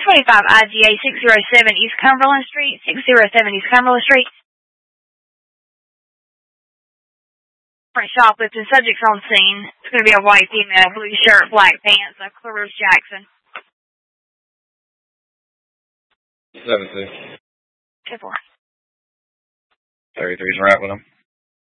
IGA 607 East Cumberland Street, 607 East Cumberland Street. Shoplifting, subjects on scene. It's going to be a white female, blue shirt, black pants, Clarissa Jackson. 7-2. 2-4. 33's right with him.